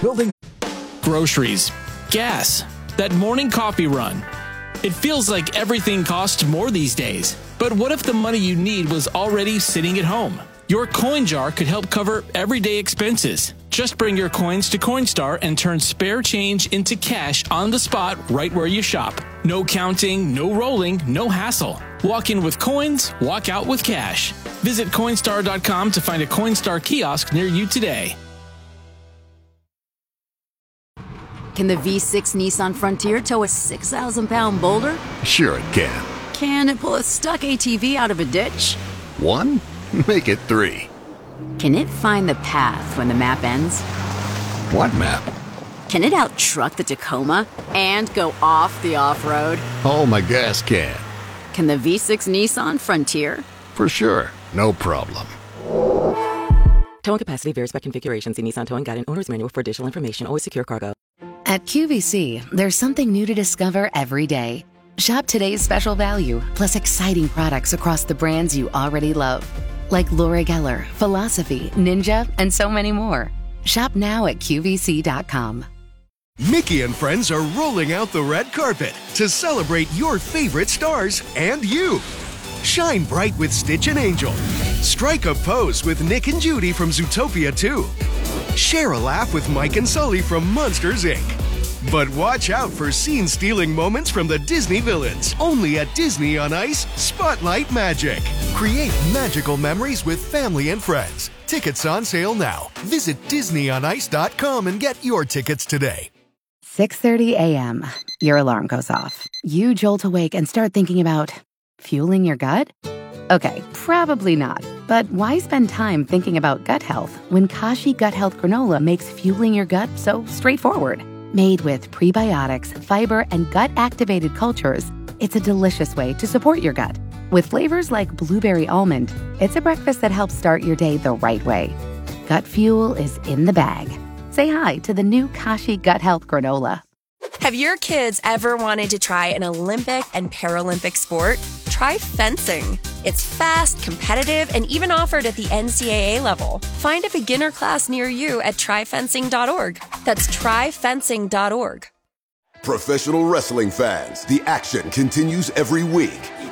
building groceries, gas, that morning coffee run. It feels like everything costs more these days. But what if the money you need was already sitting at home? Your coin jar could help cover everyday expenses. Just bring your coins to Coinstar and turn spare change into cash on the spot right where you shop. No counting, no rolling, no hassle. Walk in with coins, walk out with cash. Visit Coinstar.com to find a Coinstar kiosk near you today. Can the V6 Nissan Frontier tow a 6,000-pound boulder? Sure it can. Can it pull a stuck ATV out of a ditch? 1? Make it 3. Can it find the path when the map ends? What map? Can it out-truck the Tacoma and go off the off-road? Oh, my gas can. Can the V6 Nissan Frontier? For sure. No problem. Towing capacity varies by configuration. See Nissan Towing Guide and Owner's Manual for additional information. Always secure cargo. At QVC, there's something new to discover every day. Shop today's special value, plus exciting products across the brands you already love. Like Laura Geller, Philosophy, Ninja, and so many more. Shop now at QVC.com. Mickey and friends are rolling out the red carpet to celebrate your favorite stars and you. Shine bright with Stitch and Angel. Strike a pose with Nick and Judy from Zootopia 2. Share a laugh with Mike and Sully from Monsters, Inc. But watch out for scene-stealing moments from the Disney villains. Only at Disney on Ice Spotlight Magic. Create magical memories with family and friends. Tickets on sale now. Visit DisneyOnIce.com and get your tickets today. 6:30 a.m. Your alarm goes off. You jolt awake and start thinking about fueling your gut? Okay, probably not. But why spend time thinking about gut health when Kashi Gut Health Granola makes fueling your gut so straightforward? Made with prebiotics, fiber, and gut-activated cultures, it's a delicious way to support your gut. With flavors like blueberry almond, it's a breakfast that helps start your day the right way. Gut fuel is in the bag. Say hi to the new Kashi Gut Health Granola. Have your kids ever wanted to try an Olympic and Paralympic sport? Try fencing. It's fast, competitive, and even offered at the NCAA level. Find a beginner class near you at tryfencing.org. That's tryfencing.org. Professional wrestling fans, the action continues every week.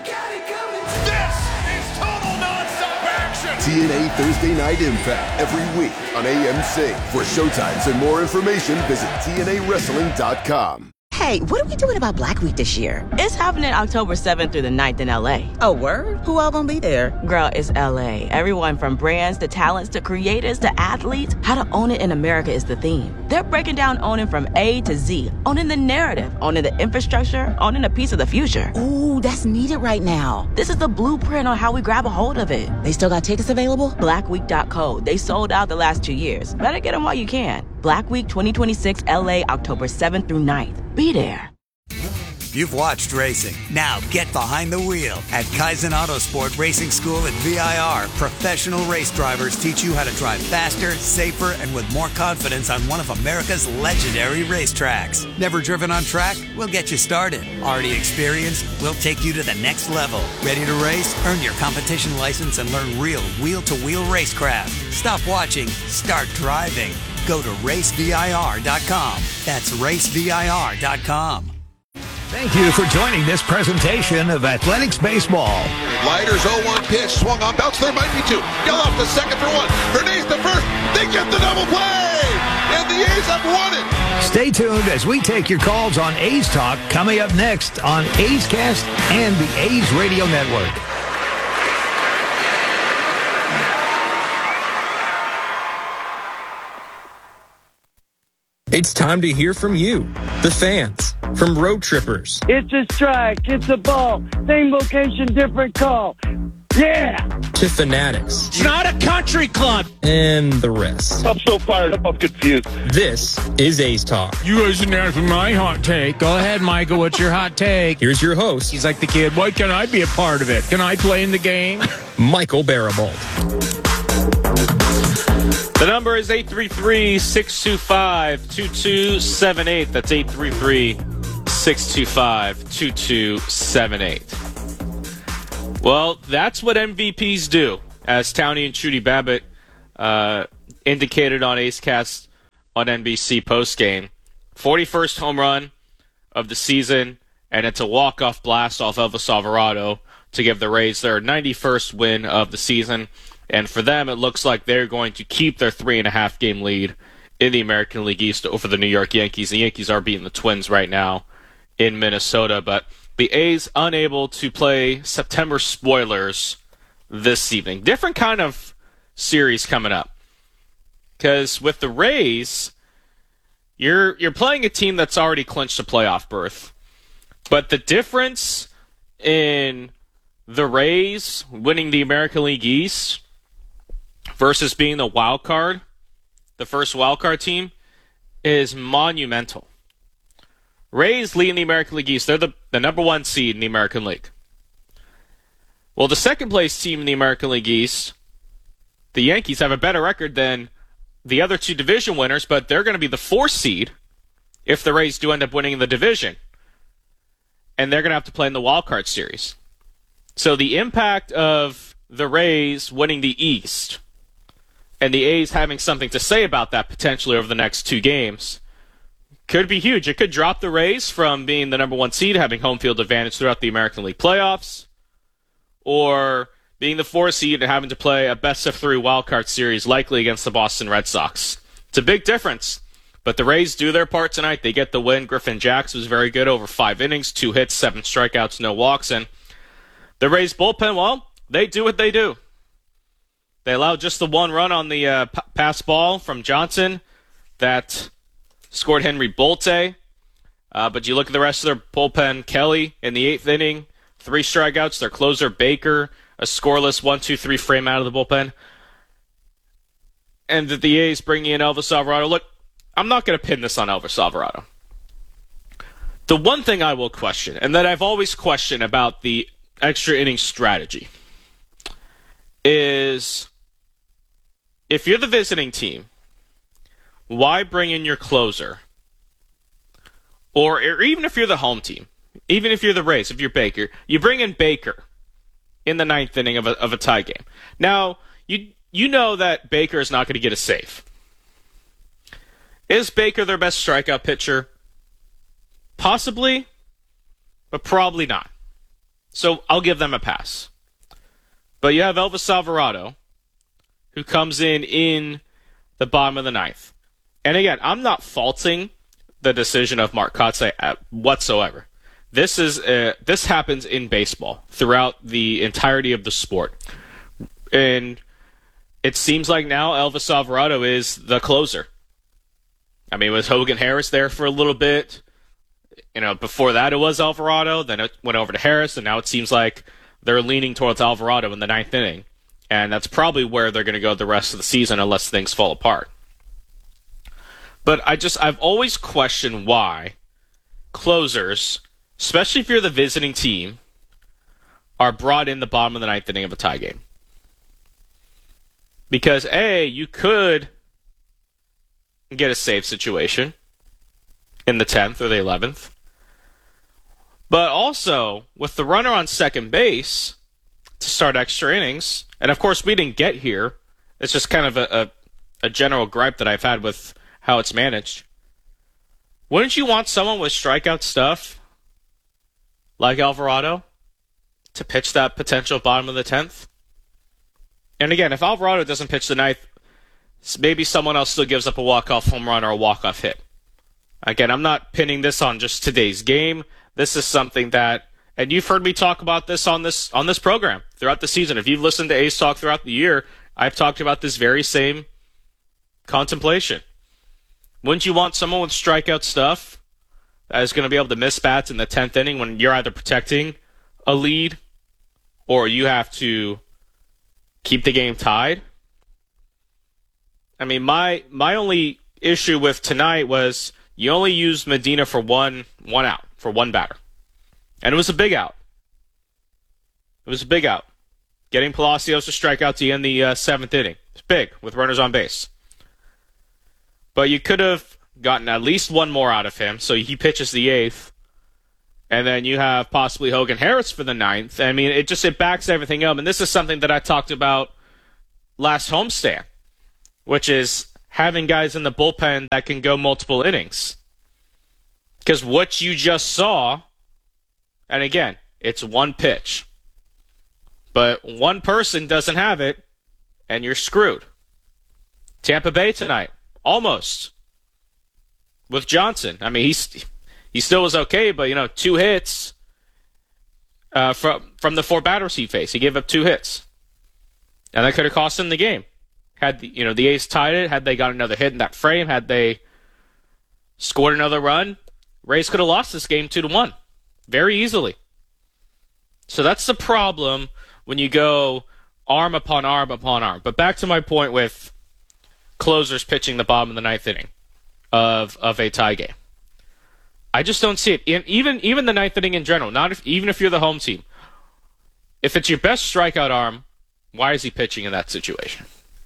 This is total nonstop action! TNA Thursday Night Impact every week on AMC. For showtimes and more information, visit TNAWrestling.com. Hey, what are we doing about Black Week this year? It's happening October 7th through the 9th in LA. Oh, word? Who all gonna be there? Girl, it's LA. Everyone from brands to talents to creators to athletes. How to own it in America is the theme. They're breaking down owning from A to Z. Owning the narrative, owning the infrastructure, owning a piece of the future. Ooh, that's needed right now. This is the blueprint on how we grab a hold of it. They still got tickets available? Blackweek.co. They sold out the last 2 years. Better get them while you can. Black Week 2026 LA, October 7th through 9th. Be there. You've watched racing. Now get behind the wheel. At Kaizen Autosport Racing School at VIR, professional race drivers teach you how to drive faster, safer, and with more confidence on one of America's legendary racetracks. Never driven on track? We'll get you started. Already experienced? We'll take you to the next level. Ready to race? Earn your competition license and learn real wheel-to-wheel racecraft. Stop watching. Start driving. Go to racevir.com. That's racevir.com. Thank you for joining this presentation of Athletics Baseball. Lighters 0-1 pitch, swung on, bounce, there might be two. Geloff to second for one. Hernandez to first. They get the double play! And the A's have won it! Stay tuned as we take your calls on A's Talk coming up next on A's Cast and the A's Radio Network. It's time to hear from you, the fans, from road trippers. It's a strike, it's a ball, same location, different call. Yeah! To fanatics. It's not a country club! And the rest. I'm so fired up, I'm confused. This is A's Talk. You guys didn't ask for my hot take. Go ahead, Michael, what's your hot take? Here's your host. He's like the kid, why can't I be a part of it? Can I play in the game? Michael Barabalt. The number is 833-625-2278. That's 833-625-2278. Well, that's what MVPs do, as Townie and Trudy Babbitt indicated on A's Cast on NBC postgame. 41st home run of the season, and it's a walk-off blast off Elvis Alvarado to give the Rays their 91st win of the season. And for them, it looks like they're going to keep their 3.5-game lead in the American League East over the New York Yankees. The Yankees are beating the Twins right now in Minnesota, but the A's unable to play September spoilers this evening. Different kind of series coming up. Because with the Rays, you're playing a team that's already clinched a playoff berth. But the difference in the Rays winning the American League East versus being the wild card, the first wild card team, is monumental. Rays leading the American League East. They're the number 1 seed in the American League. Well, the second place team in the American League East, the Yankees, have a better record than the other 2 division winners, but they're going to be the 4th seed if the Rays do end up winning the division. And they're going to have to play in the wild card series. So the impact of the Rays winning the East and the A's having something to say about that potentially over the next 2 games could be huge. It could drop the Rays from being the number 1 seed, having home field advantage throughout the American League playoffs, or being the 4th seed and having to play a best-of-3 wildcard series, likely against the Boston Red Sox. It's a big difference. But the Rays do their part tonight. They get the win. Griffin Jax was very good over 5 innings, 2 hits, 7 strikeouts, no walks. And the Rays bullpen, well, they do what they do. They allowed just the 1 run on the pass ball from Johnson that scored Henry Bolte. But you look at the rest of their bullpen, Kelly in the 8th inning, 3 strikeouts. Their closer, Baker, a scoreless 1-2-3 frame out of the bullpen. And the A's bringing in Elvis Alvarado. Look, I'm not going to pin this on Elvis Alvarado. The one thing I will question, and that I've always questioned about the extra inning strategy, is if you're the visiting team, why bring in your closer? Or even if you're the home team, even if you're the Rays, if you're Baker, you bring in Baker in the 9th inning of a tie game. Now, you know that Baker is not going to get a save. Is Baker their best strikeout pitcher? Possibly, but probably not. So I'll give them a pass. But you have Elvis Alvarado, who comes in the bottom of the 9th. And again, I'm not faulting the decision of Mark Kotsay whatsoever. This happens in baseball throughout the entirety of the sport. And it seems like now Elvis Alvarado is the closer. I mean, was Hogan Harris there for a little bit? Before that it was Alvarado, then it went over to Harris, and now it seems like they're leaning towards Alvarado in the 9th inning. And that's probably where they're going to go the rest of the season unless things fall apart. But I've always questioned why closers, especially if you're the visiting team, are brought in the bottom of the 9th inning of a tie game. Because, A, you could get a save situation in the 10th or the 11th. But also, with the runner on second base to start extra innings, and of course we didn't get here, it's just kind of a general gripe that I've had with how it's managed. Wouldn't you want someone with strikeout stuff like Alvarado to pitch that potential bottom of the 10th? And again, if Alvarado doesn't pitch the 9th, maybe someone else still gives up a walk-off home run or a walk-off hit. Again, I'm not pinning this on just today's game. This is something that, and you've heard me talk about this on this program throughout the season. If you've listened to A's Talk throughout the year, I've talked about this very same contemplation. Wouldn't you want someone with strikeout stuff that is going to be able to miss bats in the 10th inning when you're either protecting a lead or you have to keep the game tied? I mean, my only issue with tonight was you only used Medina for one out, for one batter. And it was a big out. It was a big out. Getting Palacios to strike out to end the 7th inning. It's big, with runners on base. But you could have gotten at least one more out of him, so he pitches the 8th. And then you have possibly Hogan Harris for the 9th. I mean, it backs everything up. And this is something that I talked about last homestand, which is having guys in the bullpen that can go multiple innings. Because what you just saw, and again, it's one pitch, but one person doesn't have it, and you're screwed. Tampa Bay tonight, almost, with Johnson. I mean, he still was okay, but, 2 hits from the 4 batters he faced. He gave up 2 hits. And that could have cost him the game. Had the A's tied it, had they got another hit in that frame, had they scored another run, Rays could have lost this game 2-1 very easily. So that's the problem when you go arm upon arm upon arm. But back to my point with closers pitching the bottom of the 9th inning of a tie game. I just don't see it. Even the 9th inning in general, even if you're the home team. If it's your best strikeout arm, why is he pitching in that situation?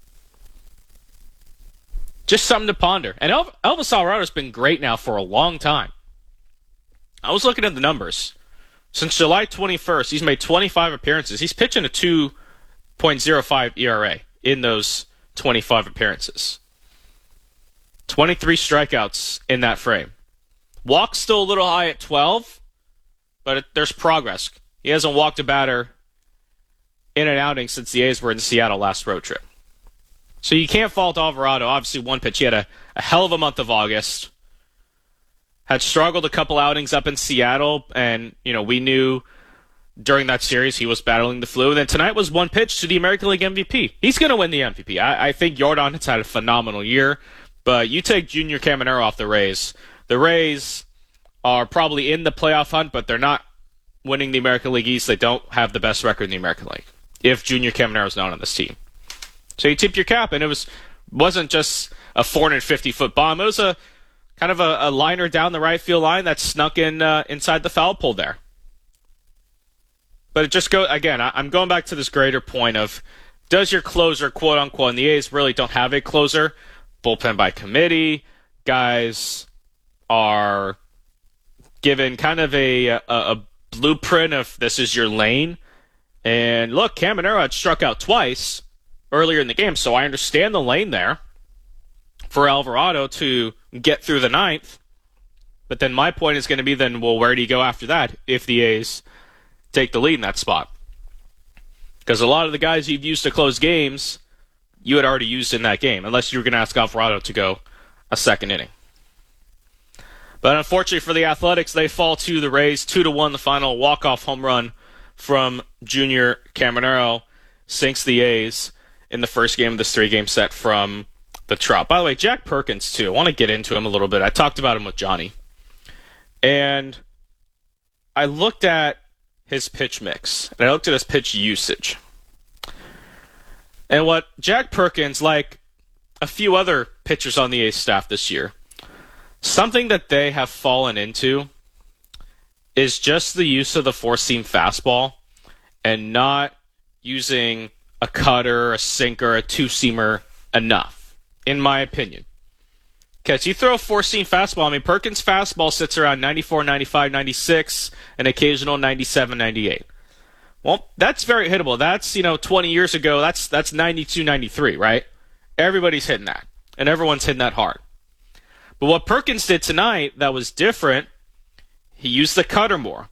Just something to ponder. And Elvis Alvarado's been great now for a long time. I was looking at the numbers. Since July 21st, he's made 25 appearances. He's pitching a 2.05 ERA in those 25 appearances. 23 strikeouts in that frame. Walk's still a little high at 12, but there's progress. He hasn't walked a batter in an outing since the A's were in Seattle last road trip. So you can't fault Alvarado. Obviously, one pitch. He had a hell of a month of August. Had struggled a couple outings up in Seattle, and we knew during that series he was battling the flu. And then tonight was one pitch to the American League MVP. He's going to win the MVP. I think Yordan has had a phenomenal year, but you take Junior Caminero off the Rays. The Rays are probably in the playoff hunt, but they're not winning the American League East. They don't have the best record in the American League if Junior Caminero is not on this team. So you tip your cap, and it wasn't just a 450-foot bomb. It was a kind of a liner down the right field line that snuck in inside the foul pole there. But it just again, I'm going back to this greater point of, does your closer, quote unquote, and the A's really don't have a closer, bullpen by committee, guys are given kind of a blueprint of this is your lane. And look, Caminero had struck out twice earlier in the game, so I understand the lane there for Alvarado to get through the 9th. But then my point is going to be then, well, where do you go after that if the A's take the lead in that spot? Because a lot of the guys you've used to close games, you had already used in that game, unless you were going to ask Alvarado to go a second inning. But unfortunately for the Athletics, they fall to the Rays 2-1. The final walk-off home run from Junior Caminero sinks the A's in the first game of this 3-game set from the Trop. By the way, Jack Perkins, too. I want to get into him a little bit. I talked about him with Johnny. And I looked at his pitch mix, and I looked at his pitch usage. And what Jack Perkins, like a few other pitchers on the A's staff this year, something that they have fallen into is just the use of the four-seam fastball and not using a cutter, a sinker, a two-seamer enough, in my opinion. Because you throw a four-seam fastball, I mean, Perkins' fastball sits around 94, 95, 96, an occasional 97, 98. Well, that's very hittable. That's, 20 years ago, that's 92, 93, right? Everybody's hitting that, and everyone's hitting that hard. But what Perkins did tonight that was different, he used the cutter more.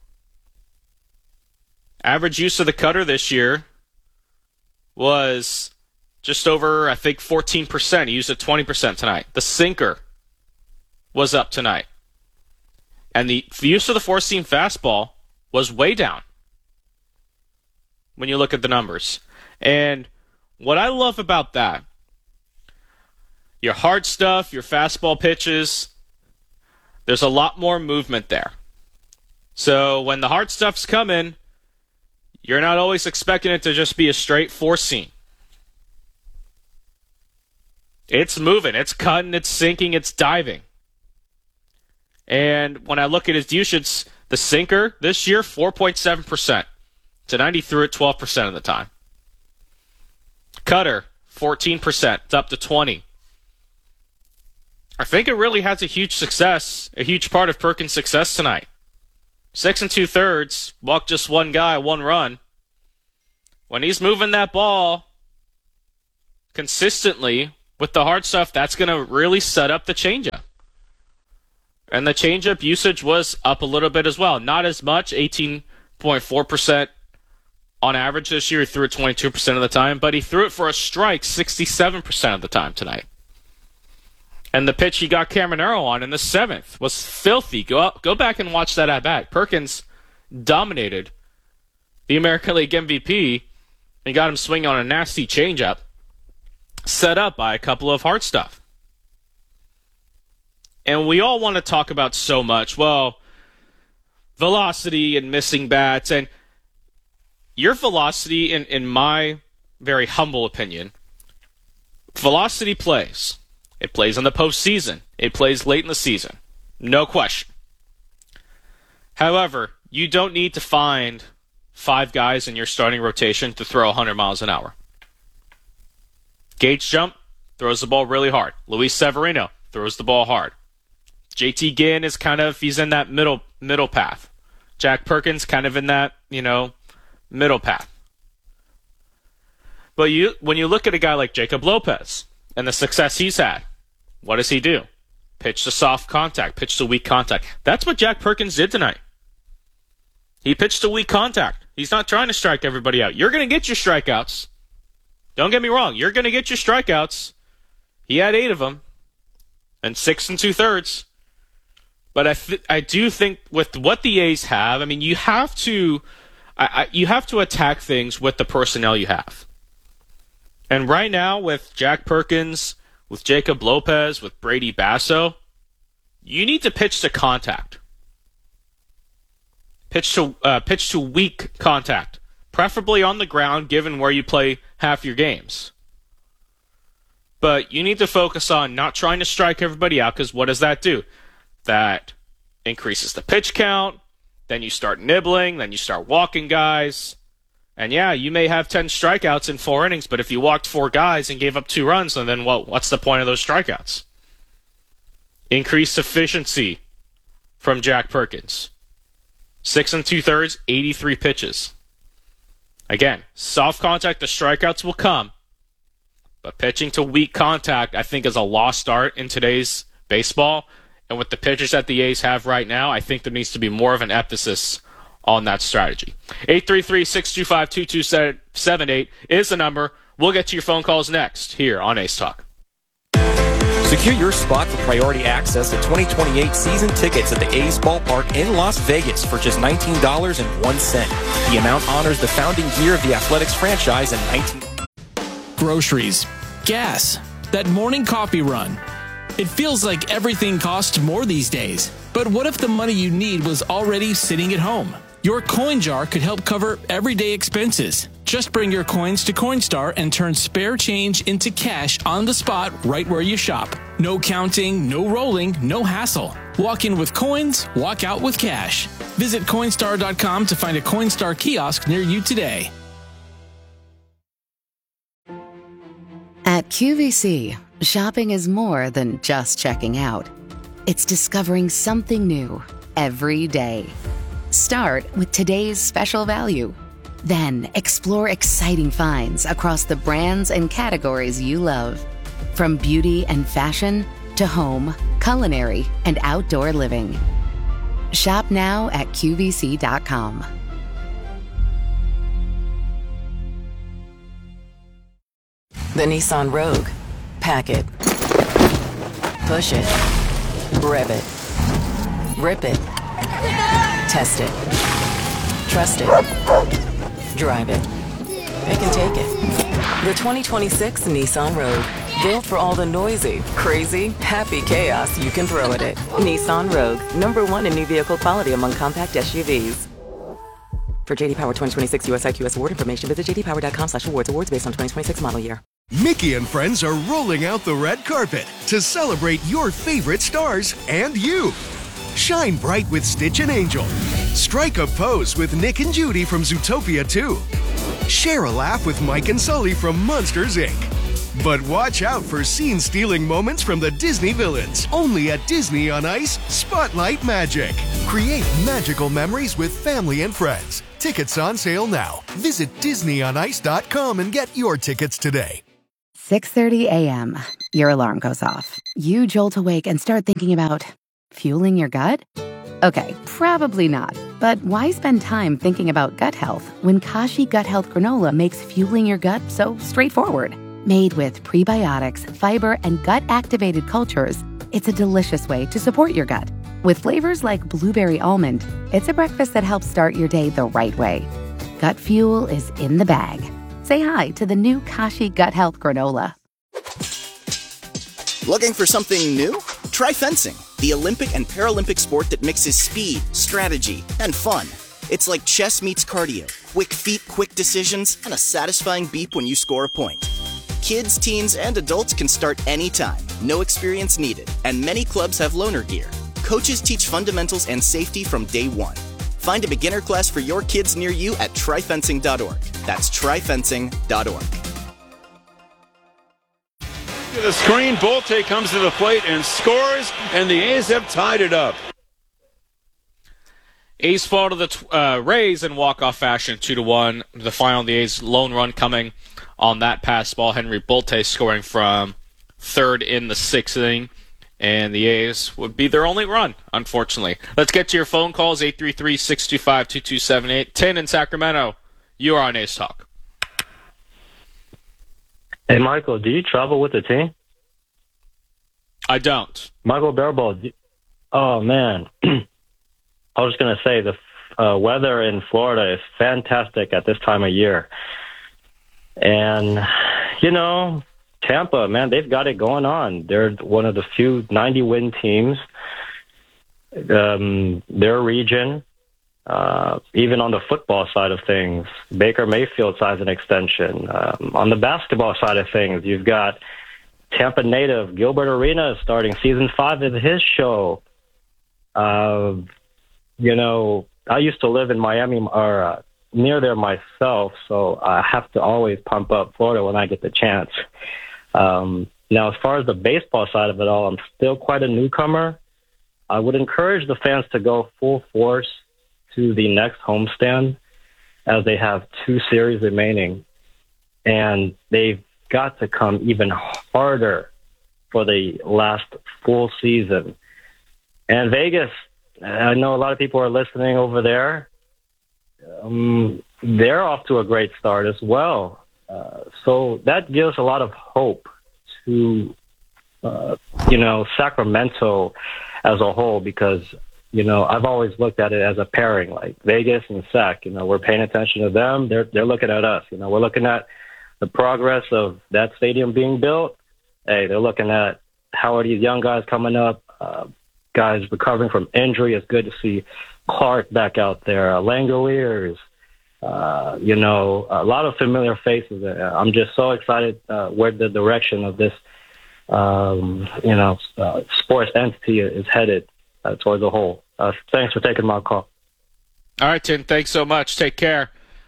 Average use of the cutter this year was just over, I think, 14%. He used it 20% tonight. The sinker was up tonight. And the use of the four-seam fastball was way down when you look at the numbers. And what I love about that, your hard stuff, your fastball pitches, there's a lot more movement there. So when the hard stuff's coming, you're not always expecting it to just be a straight four-seam. It's moving, it's cutting, it's sinking, it's diving. And when I look at his usage, the sinker this year, 4.7%. Tonight he threw it 12% of the time. Cutter, 14%. It's up to 20%. I think it really has a huge part of Perkins' success tonight. 6 2/3, walked just one guy, one run. When he's moving that ball consistently with the hard stuff, that's going to really set up the changeup. And the changeup usage was up a little bit as well. Not as much, 18.4% on average this year. He threw it 22% of the time, but he threw it for a strike 67% of the time tonight. And the pitch he got Caminero on in the 7th was filthy. Go back and watch that at-bat. Perkins dominated the American League MVP and got him swinging on a nasty changeup set up by a couple of hard stuff. And we all want to talk about so much, well, velocity and missing bats. And your velocity, in my very humble opinion, velocity plays. It plays in the postseason. It plays late in the season. No question. However, you don't need to find 5 guys in your starting rotation to throw 100 miles an hour. Gage Jump throws the ball really hard. Luis Severino throws the ball hard. JT Ginn is he's in that middle path. Jack Perkins kind of in that, middle path. But when you look at a guy like Jacob Lopez and the success he's had, what does he do? Pitch to soft contact, pitch to weak contact. That's what Jack Perkins did tonight. He pitched to weak contact. He's not trying to strike everybody out. You're going to get your strikeouts. Don't get me wrong. You're going to get your strikeouts. He had 8 of them and 6 2/3. But I do think with what the A's have, you have to attack things with the personnel you have. And right now with Jack Perkins, with Jacob Lopez, with Brady Basso, you need to pitch to contact. Pitch to weak contact, preferably on the ground, given where you play half your games. But you need to focus on not trying to strike everybody out, because what does that do? That increases the pitch count, then you start nibbling, then you start walking guys. And yeah, you may have 10 strikeouts in 4 innings, but if you walked 4 guys and gave up 2 runs, then what's the point of those strikeouts? Increased efficiency from Jack Perkins. 6 2/3, 83 pitches. Again, soft contact, the strikeouts will come. But pitching to weak contact, I think, is a lost art in today's baseball. And with the pitchers that the A's have right now, I think there needs to be more of an emphasis on that strategy. 833-625-2278 is the number. We'll get to your phone calls next here on A's Talk. Secure your spot for priority access to 2028 season tickets at the A's Ballpark in Las Vegas for just $19.01. The amount honors the founding year of the Athletics franchise in 19... Groceries, gas, that morning coffee run. It feels like everything costs more these days. But what if the money you need was already sitting at home? Your coin jar could help cover everyday expenses. Just bring your coins to Coinstar and turn spare change into cash on the spot right where you shop. No counting, no rolling, no hassle. Walk in with coins, walk out with cash. Visit Coinstar.com to find a Coinstar kiosk near you today. At QVC, shopping is more than just checking out. It's discovering something new every day. Start with today's special value. Then explore exciting finds across the brands and categories you love. From beauty and fashion to home, culinary, and outdoor living. Shop now at QVC.com. The Nissan Rogue. Pack it. Push it. Rev it. Rip it. Test it. Trust it. Drive it. Pick and take it. The 2026 Nissan Rogue. Built for all the noisy, crazy, happy chaos you can throw at it. Nissan Rogue. #1 in new vehicle quality among compact SUVs. For JD Power 2026 US IQS award information, visit jdpower.com/awards. Awards based on 2026 model year. Mickey and friends are rolling out the red carpet to celebrate your favorite stars and you. Shine bright with Stitch and Angel. Strike a pose with Nick and Judy from Zootopia 2. Share a laugh with Mike and Sully from Monsters, Inc. But watch out for scene-stealing moments from the Disney villains. Only at Disney on Ice Spotlight Magic. Create magical memories with family and friends. Tickets on sale now. Visit DisneyOnIce.com and get your tickets today. 6:30 a.m. Your alarm goes off. You jolt awake and start thinking about fueling your gut? Okay, probably not. But why spend time thinking about gut health when Kashi Gut Health Granola makes fueling your gut so straightforward? Made with prebiotics, fiber, and gut-activated cultures, it's a delicious way to support your gut. With flavors like blueberry almond, it's a breakfast that helps start your day the right way. Gut fuel is in the bag. Say hi to the new Kashi Gut Health Granola. Looking for something new? Try fencing, the Olympic and Paralympic sport that mixes speed, strategy, and fun. It's like chess meets cardio. Quick feet, quick decisions, and a satisfying beep when you score a point. Kids, teens, and adults can start anytime. No experience needed. And many clubs have loaner gear. Coaches teach fundamentals and safety from day one. Find a beginner class for your kids near you at tryfencing.org. That's tryfencing.org. To the screen, Bolte comes to the plate and scores, and the A's have tied it up. A's fall to the Rays in walk-off fashion, 2-1. The final, the A's lone run coming on that pass ball. Henry Bolte scoring from third in the sixth inning, and the A's would be their only run, unfortunately. Let's get to your phone calls, 833-625-2278. Tin in Sacramento, you are on A's Talk. Hey, Michael, do you travel with the team? I don't. Michael Bearable, oh, man. I was going to say the weather in Florida is fantastic at this time of year. And, you know, Tampa, man, they've got it going on. They're one of the few 90-win teams. Their region, even on the football side of things, Baker Mayfield signs an extension. On the basketball side of things, you've got Tampa native Gilbert Arenas starting season 5 of his show. You know, I used to live in Miami or near there myself, so I have to always pump up Florida when I get the chance. Now, as far as the baseball side of it all, I'm still quite a newcomer. I would encourage the fans to go full force to the next homestand, as they have 2 series remaining, and they've got to come even harder for the last full season. And Vegas, I know a lot of people are listening over there. They're off to a great start as well. So that gives a lot of hope to, you know, Sacramento as a whole, because, you know, I've always looked at it as a pairing, like Vegas and Sac. You know, we're paying attention to them. They're looking at us. You know, we're looking at the progress of that stadium being built. Hey, they're looking at how are these young guys coming up, guys recovering from injury. It's good to see Clark back out there, Langoliers, you know, a lot of familiar faces. I'm just so excited where the direction of this, you know, sports entity is headed towards the whole. Thanks for taking my call. All right, Tim, thanks so much. Take care.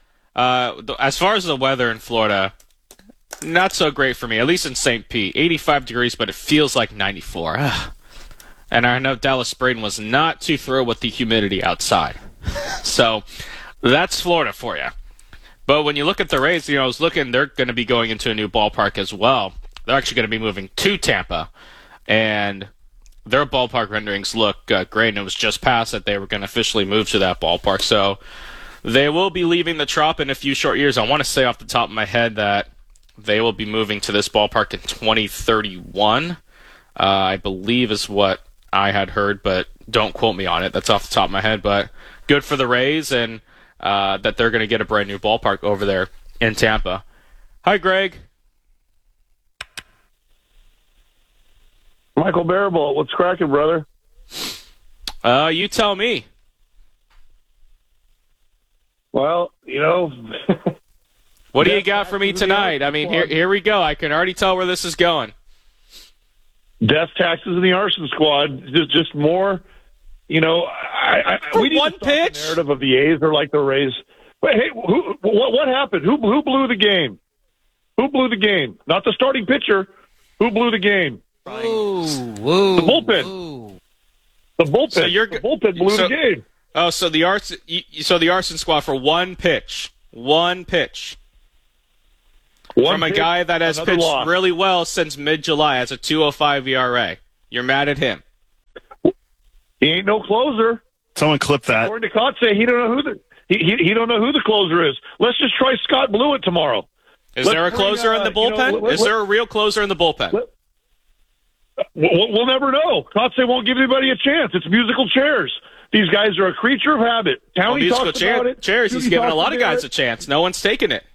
As far as the weather in Florida, not so great for me, at least in St. Pete. 85 degrees, but it feels like 94. Ugh. And I know Dallas Braden was not too thrilled with the humidity outside. So that's Florida for you. But when you look at the Rays, you know, I was looking, they're going to be going into a new ballpark as well. They're actually going to be moving to Tampa. And their ballpark renderings look great. And it was just passed that they were going to officially move to that ballpark. So they will be leaving the Trop in a few short years. I want to say off the top of my head that they will be moving to this ballpark in 2031, I believe is what I had heard, but don't quote me on it. That's off the top of my head, but good for the Rays and that they're going to get a brand new ballpark over there in Tampa. Hi, Greg. Michael Bearable, what's cracking, brother? You tell me. Well, you know... What do you got for me tonight? I mean, here we go. I can already tell where this is going. Death taxes in the arson squad. Just more, you know. We need to stop the narrative of the A's are like the Rays. But hey, what happened? Who blew the game? Who blew the game? Not the starting pitcher. Who blew the game? Whoa. The bullpen. Whoa. The bullpen. So the bullpen blew the game. Oh, so the arson squad for one pitch. From a guy that has pitched really well since mid-July, has a 2.05 ERA. You're mad at him. He ain't no closer. Someone clip that. According to Kotze, he don't know he don't know who the closer is. Let's just try Scott Blewett tomorrow. Is there a closer in the bullpen? Is there a real closer in the bullpen? We'll never know. Kotze won't give anybody a chance. It's musical chairs. These guys are a creature of habit. Townie talks about it. Chairs. He's giving a lot of guys a chance. No one's taking it.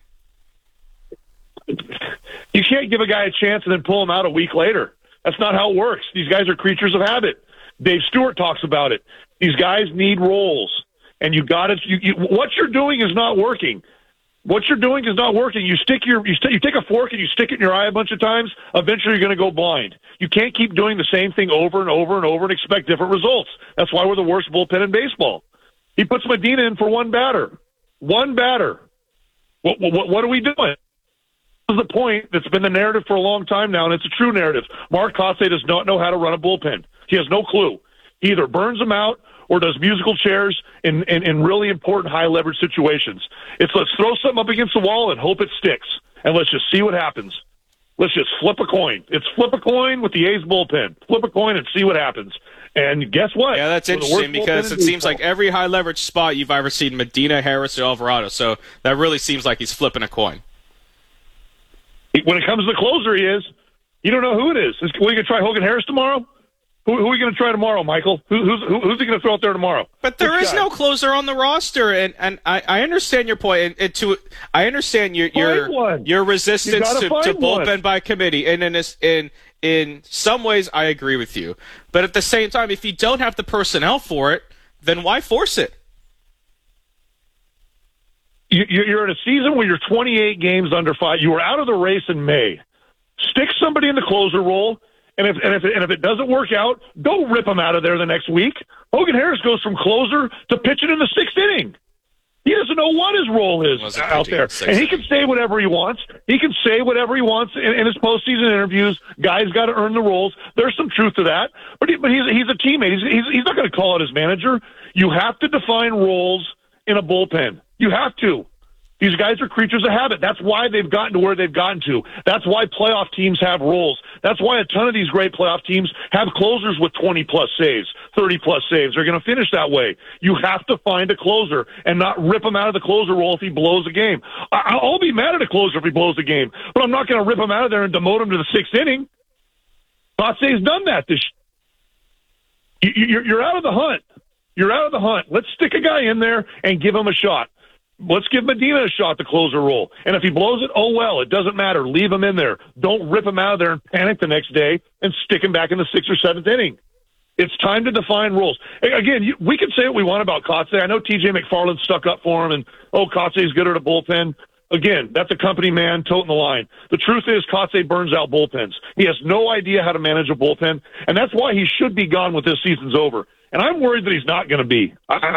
You can't give a guy a chance and then pull him out a week later. That's not how it works. These guys are creatures of habit. Dave Stewart talks about it. These guys need roles, and you got it. What you're doing is not working. What you're doing is not working. You take a fork and you stick it in your eye a bunch of times. Eventually, you're going to go blind. You can't keep doing the same thing over and over and over and expect different results. That's why we're the worst bullpen in baseball. He puts Medina in for one batter. One batter. What are we doing? This is the point that's been the narrative for a long time now, and it's a true narrative. Mark Kotze does not know how to run a bullpen. He has no clue. He either burns them out or does musical chairs in really important high-leverage situations. It's let's throw something up against the wall and hope it sticks, and let's just see what happens. Let's just flip a coin. It's flip a coin with the A's bullpen. Flip a coin and see what happens. And guess what? Yeah, that's interesting because it seems like every high-leverage spot you've ever seen Medina, Harris, or Alvarado, so that really seems like he's flipping a coin. When it comes to the closer, he is. You don't know who it is. Are we going to try Hogan Harris tomorrow? Who are we going to try tomorrow, Michael? Who's he going to throw out there tomorrow? But there is no closer on the roster, and I understand your point. I understand your resistance to bullpen by committee, and in some ways I agree with you. But at the same time, if you don't have the personnel for it, then why force it? You're in a season where you're 28 games under 5. You were out of the race in May. Stick somebody in the closer role. And if it doesn't work out, don't rip him out of there the next week. Hogan Harris goes from closer to pitching in the 6th inning. He doesn't know what his role is out there. And he can say whatever he wants. He can say whatever he wants in his postseason interviews. Guys got to earn the roles. There's some truth to that. But he's a teammate. He's not going to call out his manager. You have to define roles in a bullpen. You have to. These guys are creatures of habit. That's why they've gotten to where they've gotten to. That's why playoff teams have roles. That's why a ton of these great playoff teams have closers with 20-plus saves, 30-plus saves. They're going to finish that way. You have to find a closer and not rip him out of the closer role if he blows a game. I'll be mad at a closer if he blows a game, but I'm not going to rip him out of there and demote him to the 6th inning. Kotze's done that. You're out of the hunt. You're out of the hunt. Let's stick a guy in there and give him a shot. Let's give Medina a shot to close a role. And if he blows it, oh well, it doesn't matter. Leave him in there. Don't rip him out of there and panic the next day and stick him back in the 6th or 7th inning. It's time to define roles. Again, we can say what we want about Kotze. I know TJ McFarland stuck up for him and, Kotze's good at a bullpen. Again, that's a company man toting the line. The truth is Kotze burns out bullpens. He has no idea how to manage a bullpen, and that's why he should be gone when this season's over. And I'm worried that he's not going to be.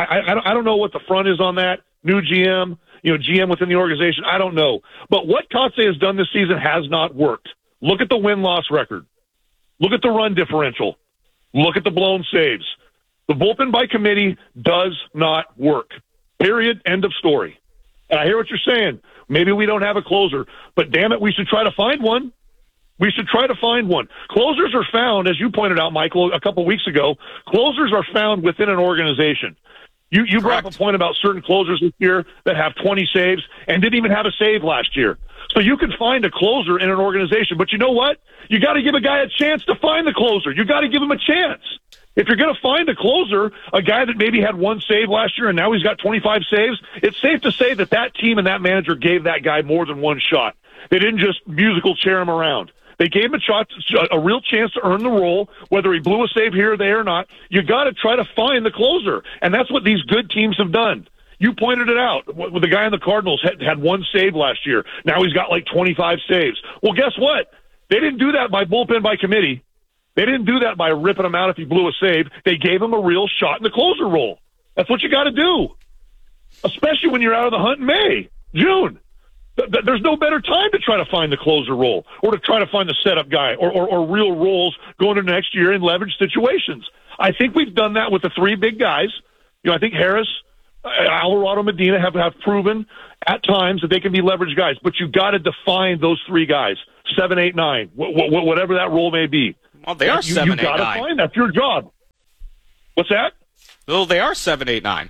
I don't know what the front is on that. New GM, GM within the organization, I don't know. But what Kotze has done this season has not worked. Look at the win-loss record. Look at the run differential. Look at the blown saves. The bullpen by committee does not work. Period. End of story. And I hear what you're saying. Maybe we don't have a closer, but damn it, we should try to find one. We should try to find one. Closers are found, as you pointed out, Michael, a couple weeks ago, closers are found within an organization. You brought up a point about certain closers this year that have 20 saves and didn't even have a save last year. So you can find a closer in an organization, but you know what? You got to give a guy a chance to find the closer. You got to give him a chance. If you're going to find a closer, a guy that maybe had 1 save last year and now he's got 25 saves, it's safe to say that team and that manager gave that guy more than one shot. They didn't just musical chair him around. They gave him a real chance to earn the role, whether he blew a save here or there or not. You got to try to find the closer, and that's what these good teams have done. You pointed it out. The guy in the Cardinals had 1 save last year. Now he's got like 25 saves. Well, guess what? They didn't do that by bullpen by committee. They didn't do that by ripping him out if he blew a save. They gave him a real shot in the closer role. That's what you got to do, especially when you're out of the hunt in May, June. There's no better time to try to find the closer role or to try to find the setup guy or real roles going into next year in leverage situations. I think we've done that with the 3 big guys. I think Harris, Alvarado, Medina have proven at times that they can be leverage guys, but you got to define those three guys, 7, 8, 9, whatever that role may be. Well, they are 7, 8, 9. You got to find that's your job. What's that? Well, they are 7, 8, 9.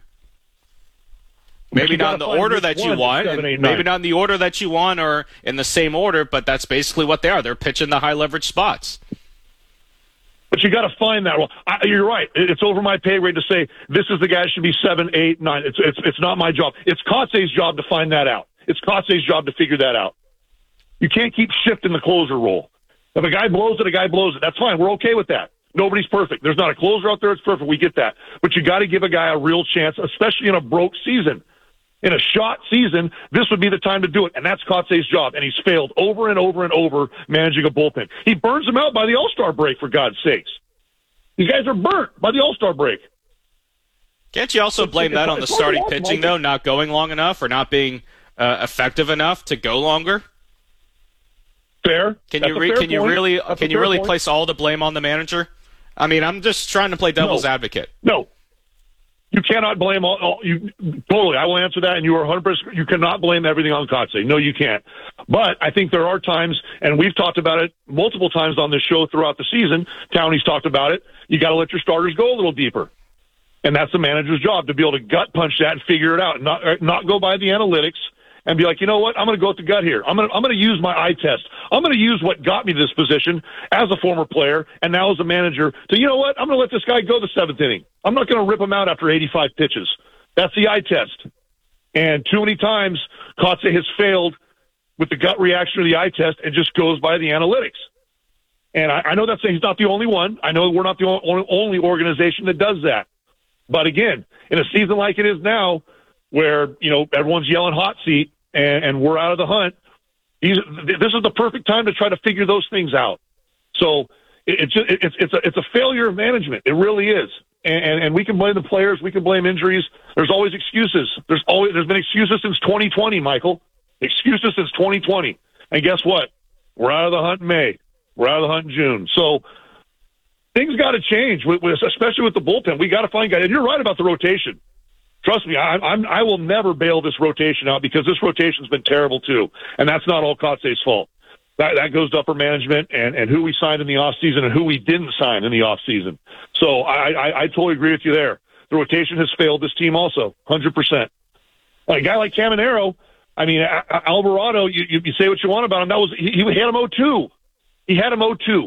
Maybe not in the order that you want. 7, 8, 9. Maybe not in the order that you want or in the same order, but that's basically what they are. They're pitching the high leverage spots. But you got to find that role. You're right. It's over my pay grade to say this is the guy that should be 7, 8, 9. It's not my job. It's Kotze's job to find that out. It's Kotze's job to figure that out. You can't keep shifting the closer role. If a guy blows it, a guy blows it. That's fine. We're okay with that. Nobody's perfect. There's not a closer out there that's perfect. We get that. But you got to give a guy a real chance, especially in a broke season. In a shot season, this would be the time to do it, and that's Kotze's job, and he's failed over and over and over managing a bullpen. He burns them out by the All-Star break, for God's sakes. These guys are burnt by the All-Star break. Can't you also blame that on the starting pitching, though, not going long enough or not being effective enough to go longer? Fair. Can you really place all the blame on the manager? I mean, I'm just trying to play devil's advocate. No. You cannot blame you totally. I will answer that, and you are 100%. You cannot blame everything on Kotze. No, you can't. But I think there are times, and we've talked about it multiple times on this show throughout the season. Townie's talked about it. You got to let your starters go a little deeper, and that's the manager's job to be able to gut punch that and figure it out, and not go by the analytics and be like, you know what, I'm going to go with the gut here. I'm going to use my eye test. I'm going to use what got me to this position as a former player and now as a manager to, you know what, I'm going to let this guy go the seventh inning. I'm not going to rip him out after 85 pitches. That's the eye test. And too many times, Kotze has failed with the gut reaction or the eye test and just goes by the analytics. And I know he's not the only one. I know we're not the only organization that does that. But again, in a season like it is now, where, you know, everyone's yelling hot seat and we're out of the hunt, this is the perfect time to try to figure those things out. So it's a failure of management. It really is. And we can blame the players. We can blame injuries. There's always excuses. There's been excuses since 2020, Michael. Excuses since 2020. And guess what? We're out of the hunt in May. We're out of the hunt in June. So things got to change, especially with the bullpen. We got to find guys. And you're right about the rotation. Trust me, I will never bail this rotation out because this rotation's been terrible too, and that's not all Kotze's fault. That goes to upper management and who we signed in the offseason and who we didn't sign in the offseason. So I totally agree with you there. The rotation has failed this team also, 100%. A guy like Caminero, I mean, Alvarado, you say what you want about him. He had him 0-2. He had him 0-2.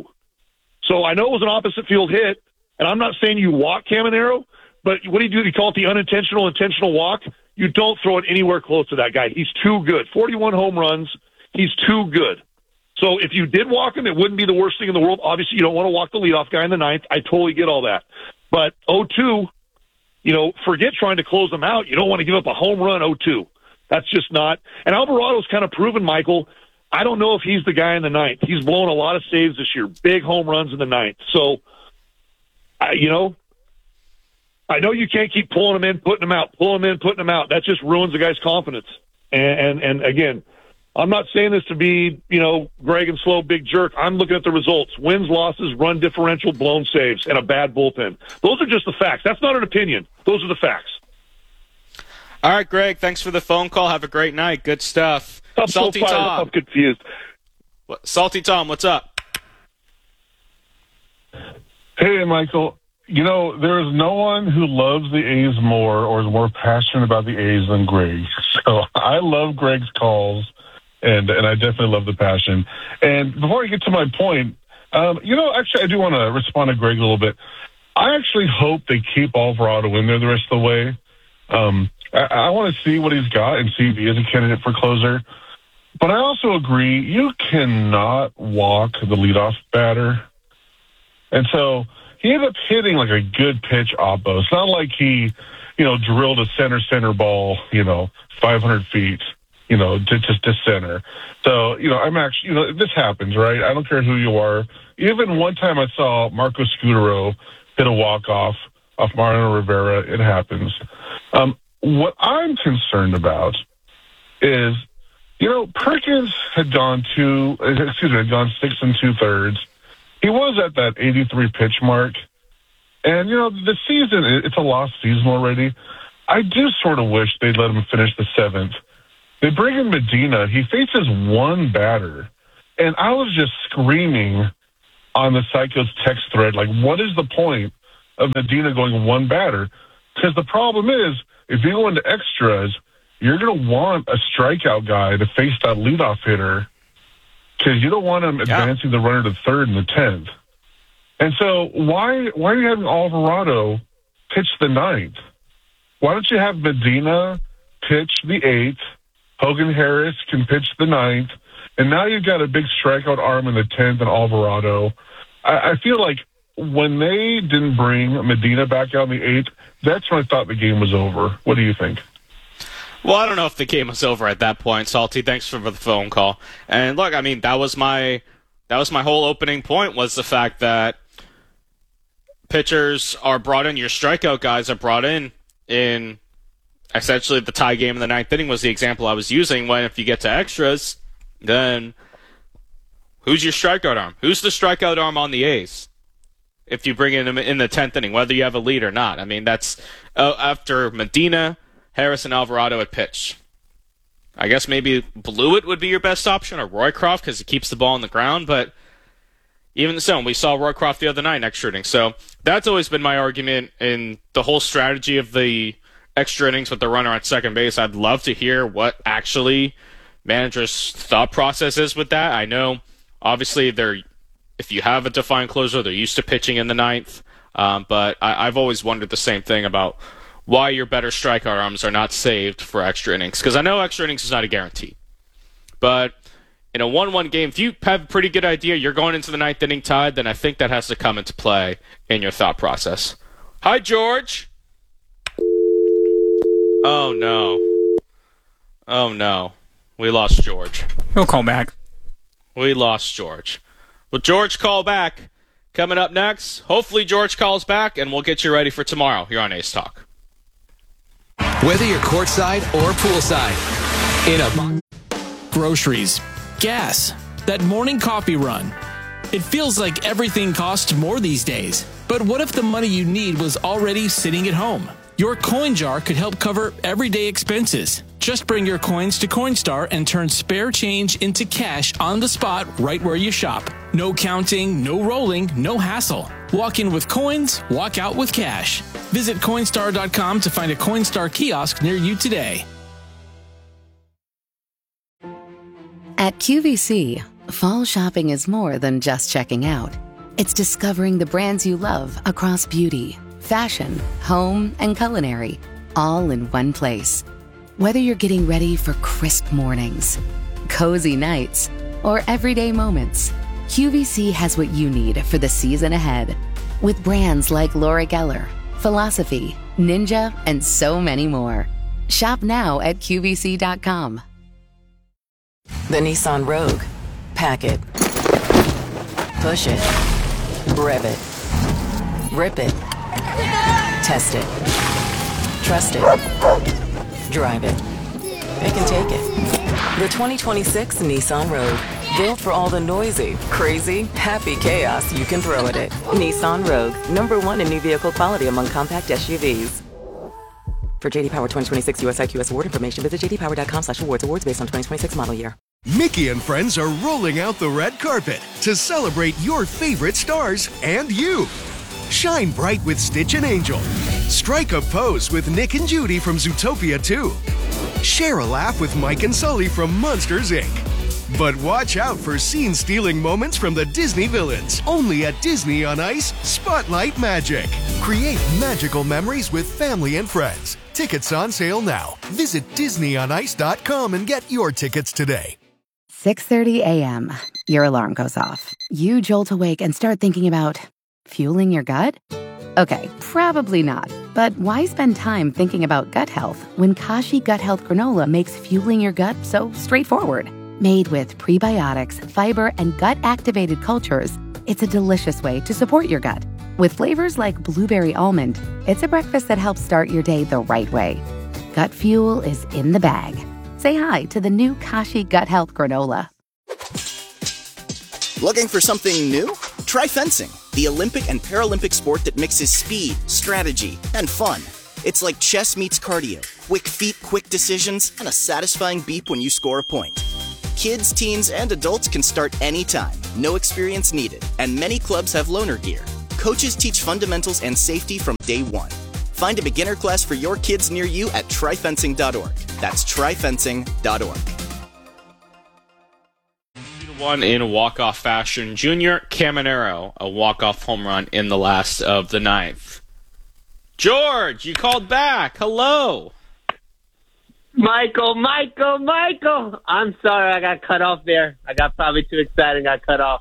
So I know it was an opposite field hit, and I'm not saying you walk Caminero, but what do? You call it the unintentional intentional walk? You don't throw it anywhere close to that guy. He's too good. 41 home runs. He's too good. So if you did walk him, it wouldn't be the worst thing in the world. Obviously, you don't want to walk the leadoff guy in the ninth. I totally get all that. But 0-2, you know, forget trying to close them out. You don't want to give up a home run 0-2. That's just not. And Alvarado's kind of proven, Michael, I don't know if he's the guy in the ninth. He's blown a lot of saves this year, big home runs in the ninth. So, you know, I know you can't keep pulling them in, putting them out, pulling them in, putting them out. That just ruins the guy's confidence. And again, I'm not saying this to be, you know, Greg and slow big jerk. I'm looking at the results. Wins, losses, run differential, blown saves, and a bad bullpen. Those are just the facts. That's not an opinion. Those are the facts. All right, Greg, thanks for the phone call. Have a great night. Good stuff. Salty Tom. I'm confused. Salty Tom, what's up? Hey, Michael. You know, there is no one who loves the A's more or is more passionate about the A's than Greg. So I love Greg's calls, and I definitely love the passion. And before I get to my point, you know, actually, I do want to respond to Greg a little bit. I actually hope they keep Alvarado in there the rest of the way. I want to see what he's got and see if he is a candidate for closer. But I also agree, you cannot walk the leadoff batter. And so he ended up hitting like a good pitch oppo. It's not like he, you know, drilled a center ball, you know, 500 feet, you know, to center. So, you know, I'm actually, you know, this happens, right? I don't care who you are. Even one time I saw Marco Scutaro hit a walk-off off Mariano Rivera. It happens. What I'm concerned about is, you know, Perkins had gone 6 2/3. He was at that 83 pitch mark. And, you know, the season, it's a lost season already. I do sort of wish they'd let him finish the 7th. They bring in Medina. He faces one batter. And I was just screaming on the Psychos text thread, like, what is the point of Medina going one batter? Because the problem is, if you go into extras, you're going to want a strikeout guy to face that leadoff hitter because you don't want him advancing the runner to third in the 10th. And so why are you having Alvarado pitch the 9th? Why don't you have Medina pitch the 8th, Hogan Harris can pitch the 9th, and now you've got a big strikeout arm in the 10th and Alvarado. I feel like when they didn't bring Medina back out in the 8th, that's when I thought the game was over. What do you think? Well, I don't know if the game was over at that point, Salty. Thanks for the phone call. And look, I mean, that was my whole opening point, was the fact that pitchers are brought in, your strikeout guys are brought in essentially the tie game in the 9th inning was the example I was using, when if you get to extras, then who's your strikeout arm? Who's the strikeout arm on the A's? If you bring in the 10th inning, whether you have a lead or not. I mean, that's after Medina, Harris, and Alvarado at pitch. I guess maybe Blewett would be your best option, or Roycroft, because he keeps the ball on the ground. But even so, we saw Roycroft the other night extra inning. So that's always been my argument in the whole strategy of the extra innings with the runner at second base. I'd love to hear what actually managers' thought process is with that. I know, obviously, if you have a defined closer, they're used to pitching in the 9th. But I've always wondered the same thing about why your better strikeout arms are not saved for extra innings. Because I know extra innings is not a guarantee. But in a 1-1 game, if you have a pretty good idea you're going into the 9th inning tied, then I think that has to come into play in your thought process. Hi, George. Oh, no. Oh, no. We lost George. He'll call back. We lost George. Well, George, call back. Coming up next, hopefully George calls back, and we'll get you ready for tomorrow here on A's Talk. Whether you're courtside or poolside, groceries, gas, that morning coffee run. It feels like everything costs more these days. But what if the money you need was already sitting at home? Your coin jar could help cover everyday expenses. Just bring your coins to Coinstar and turn spare change into cash on the spot right where you shop. No counting, no rolling, no hassle. Walk in with coins, walk out with cash. Visit Coinstar.com to find a Coinstar kiosk near you today. At QVC, fall shopping is more than just checking out. It's discovering the brands you love across beauty, fashion, home, and culinary, all in one place. Whether you're getting ready for crisp mornings, cozy nights, or everyday moments, QVC has what you need for the season ahead. With brands like Laura Geller, Philosophy, Ninja, and so many more. Shop now at QVC.com. The Nissan Rogue. Pack it. Push it. Rev it. Rip it. Test it. Trust it. Drive it. It can take it. The 2026 Nissan Rogue. Built for all the noisy, crazy, happy chaos you can throw at it. Nissan Rogue. #1 in new vehicle quality among compact SUVs. For JD Power 2026 US IQS award information, visit jdpower.com/awards. Awards based on 2026 model year. Mickey and friends are rolling out the red carpet to celebrate your favorite stars and you. Shine bright with Stitch and Angel. Strike a pose with Nick and Judy from Zootopia 2. Share a laugh with Mike and Sully from Monsters, Inc. But watch out for scene-stealing moments from the Disney villains. Only at Disney on Ice Spotlight Magic. Create magical memories with family and friends. Tickets on sale now. Visit DisneyOnIce.com and get your tickets today. 6:30 a.m. Your alarm goes off. You jolt awake and start thinking about fueling your gut? Okay, probably not. But why spend time thinking about gut health when Kashi Gut Health Granola makes fueling your gut so straightforward? Made with prebiotics, fiber, and gut-activated cultures, it's a delicious way to support your gut. With flavors like blueberry almond, it's a breakfast that helps start your day the right way. Gut fuel is in the bag. Say hi to the new Kashi Gut Health Granola. Looking for something new? Try fencing, the Olympic and Paralympic sport that mixes speed, strategy, and fun. It's like chess meets cardio. Quick feet, quick decisions, and a satisfying beep when you score a point. Kids, teens, and adults can start anytime. No experience needed. And many clubs have loaner gear. Coaches teach fundamentals and safety from day one. Find a beginner class for your kids near you at tryfencing.org. That's tryfencing.org. One in walk-off fashion. Junior Caminero, a walk-off home run in the last of the ninth. George, you called back. Hello. Michael. I'm sorry I got cut off there. I got probably too excited and got cut off.